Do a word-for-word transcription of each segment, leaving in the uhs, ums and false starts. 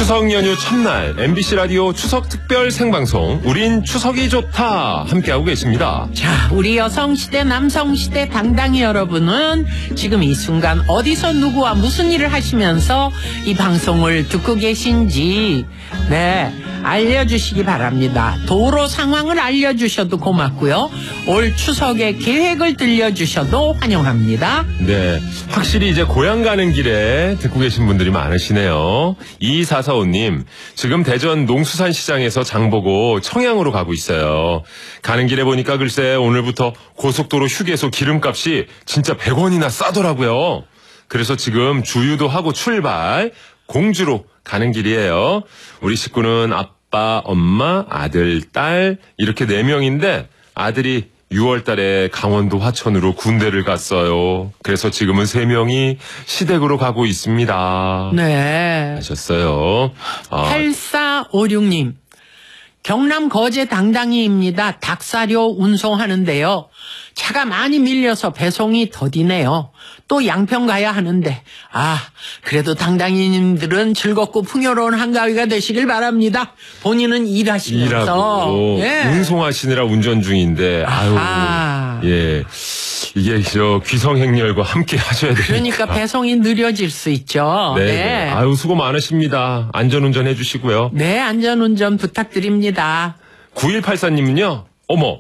추석 연휴 첫날 엠비씨 라디오 추석 특별 생방송 우린 추석이 좋다 함께하고 계십니다. 자, 우리 여성시대 남성시대 당당히 여러분은 지금 이 순간 어디서 누구와 무슨 일을 하시면서 이 방송을 듣고 계신지 네 알려주시기 바랍니다. 도로 상황을 알려주셔도 고맙고요. 올 추석의 계획을 들려주셔도 환영합니다. 네, 확실히 이제 고향 가는 길에 듣고 계신 분들이 많으시네요. 이사사오님, 지금 대전 농수산시장에서 장보고 청양으로 가고 있어요. 가는 길에 보니까 글쎄 오늘부터 고속도로 휴게소 기름값이 진짜 백 원이나 싸더라고요. 그래서 지금 주유도 하고 출발, 공주로 가는 길이에요. 우리 식구는 아빠, 엄마, 아들, 딸 이렇게 네 명인데 아들이 유월 달에 강원도 화천으로 군대를 갔어요. 그래서 지금은 세 명이 시댁으로 가고 있습니다. 네. 하셨어요. 아. 팔사오육님. 경남 거제 당당히입니다. 닭사료 운송하는데요. 차가 많이 밀려서 배송이 더디네요. 또 양평 가야 하는데 아 그래도 당당히님들은 즐겁고 풍요로운 한가위가 되시길 바랍니다. 본인은 일하시면서 일하고 예. 운송하시느라 운전 중인데 아유 아하. 예 이게 저 귀성행렬과 함께 하셔야 되니까 그러니까 배송이 느려질 수 있죠. 네, 네. 네. 아유 수고 많으십니다. 안전운전 해주시고요. 네, 안전운전 부탁드립니다. 구일팔사님은요. 어머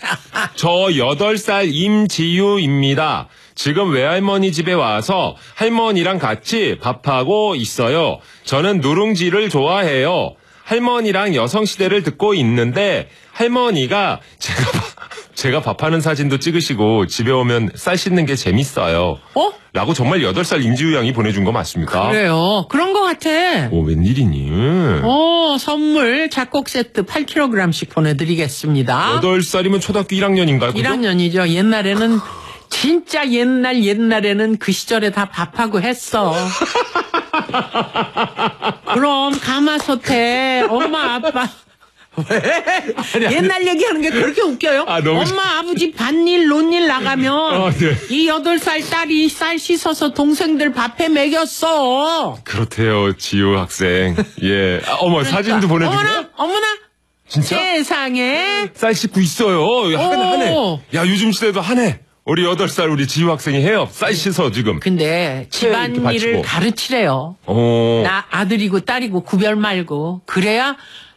저 여덟 살 임지유입니다. 지금 외할머니 집에 와서 할머니랑 같이 밥하고 있어요. 저는 누룽지를 좋아해요. 할머니랑 여성시대를 듣고 있는데 할머니가 제가 제가 밥하는 사진도 찍으시고 집에 오면 쌀 씻는 게 재밌어요. 어? 라고 정말 여덟 살 임지유 양이 보내준 거 맞습니까? 그래요. 그런 거 같아. 오, 웬일이니? 어, 선물 작곡 세트 팔 킬로그램씩 보내드리겠습니다. 여덟 살이면 초등학교 일 학년인가요? 일 학년이죠. 옛날에는 진짜 옛날 옛날에는 그 시절에 다 밥하고 했어. 그럼 가마솥에 엄마 아빠 왜? 아니, 아니. 옛날 얘기하는 게 그렇게 웃겨요? 아, 너무 엄마 아버지 밭일 논일 나가면 어, 네. 이 여덟 살 딸이 쌀 씻어서 동생들 밥해 먹였어. 그렇대요, 지효 학생. 예. 아, 어머, 그러니까. 사진도 보내주세요. 어머나 어머나 진짜? 세상에. 쌀 씻고 있어요. 하네, 하네. 야, 요즘 시대도 하네. 우리 여덟 살 우리 지효 학생이 해요. 쌀 씻어, 지금. 근데 이렇게 집안일을 받치고. 가르치래요. 어. 나 아들이고 딸이고 구별 말고. 그래야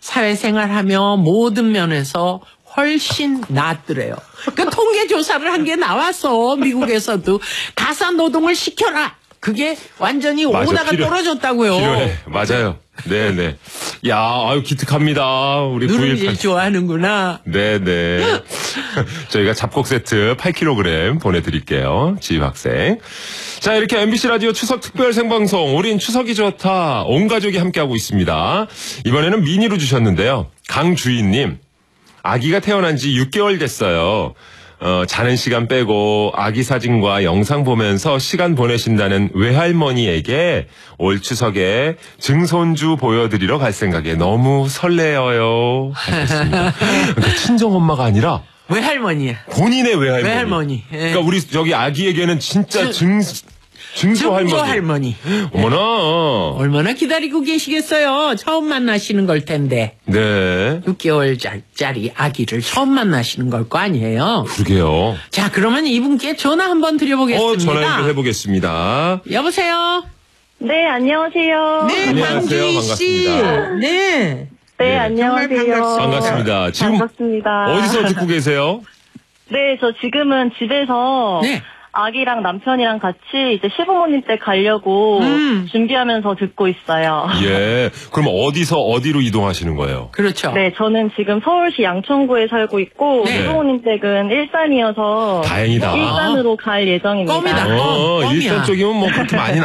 사회생활하며 모든 면에서 훨씬 낫더래요. 그 통계 조사를 한 게 나왔어. 미국에서도 가사 노동을 시켜라. 그게 완전히 맞아, 오다가 필요- 떨어졌다고요. 필요해. 맞아요. 네네. 야, 아유, 기특합니다. 우리 누룽지 구일팔. 좋아하는구나. 네네. 저희가 잡곡 세트 팔 킬로그램 보내드릴게요. 지휘 학생. 자, 이렇게 엠비씨 라디오 추석 특별 생방송, 우린 추석이 좋다. 온 가족이 함께하고 있습니다. 이번에는 미니로 주셨는데요. 강주인님. 아기가 태어난 지 육 개월 됐어요. 어, 자는 시간 빼고 아기 사진과 영상 보면서 시간 보내신다는 외할머니에게 올 추석에 증손주 보여드리러 갈 생각에 너무 설레어요. 하셨습니다. 그러니까 친정 엄마가 아니라 외할머니야. 본인의 외할머니. 외할머니. 예. 그러니까 우리 저기 아기에게는 진짜 증, 증조 할머니. 증조 할머니. 어머나. 얼마나 기다리고 계시겠어요. 처음 만나시는 걸 텐데. 네. 육 개월짜리 아기를 처음 만나시는 걸 거 아니에요. 그러게요. 자, 그러면 이분께 전화 한번 드려보겠습니다. 어, 전화 연결해보겠습니다. 여보세요? 네, 안녕하세요. 네, 안녕하세요. 강주희 씨. 반갑습니다. 네. 네, 네, 안녕하세요. 정말 반갑습니다. 지금 반갑습니다. 어디서 듣고 계세요? 네, 저 지금은 집에서 네. 아기랑 남편이랑 같이 이제 시부모님 댁 가려고 음. 준비하면서 듣고 있어요. 예. 그럼 어디서 어디로 이동하시는 거예요? 그렇죠. 네, 저는 지금 서울시 양천구에 살고 있고 네. 시부모님 댁은 일산이어서 다행이다. 일산으로 갈 예정입니다. 껌이다. 어, 껌이야. 일산 쪽이면 뭐 그렇게 많이